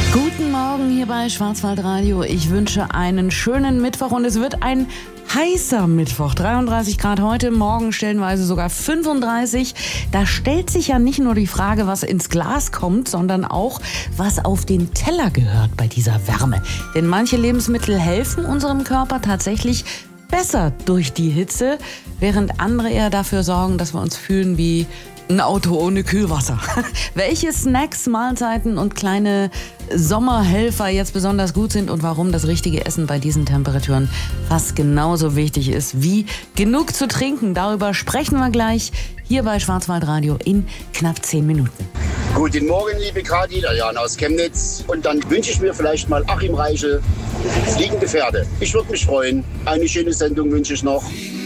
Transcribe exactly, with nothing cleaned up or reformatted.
Guten Morgen hier bei Schwarzwaldradio. Ich wünsche einen schönen Mittwoch und es wird ein heißer Mittwoch. dreiunddreißig Grad heute, morgen stellenweise sogar fünfunddreißig. Da stellt sich ja nicht nur die Frage, was ins Glas kommt, sondern auch, was auf den Teller gehört bei dieser Wärme. Denn manche Lebensmittel helfen unserem Körper tatsächlich besser durch die Hitze, während andere eher dafür sorgen, dass wir uns fühlen wie ein Auto ohne Kühlwasser. Welche Snacks, Mahlzeiten und kleine Sommerhelfer jetzt besonders gut sind und warum das richtige Essen bei diesen Temperaturen fast genauso wichtig ist wie genug zu trinken. Darüber sprechen wir gleich hier bei Schwarzwaldradio in knapp zehn Minuten. Guten Morgen, liebe Kati, der Jan aus Chemnitz. Und dann wünsche ich mir vielleicht mal Achim Reichel, Fliegende Pferde. Ich würde mich freuen. Eine schöne Sendung wünsche ich noch.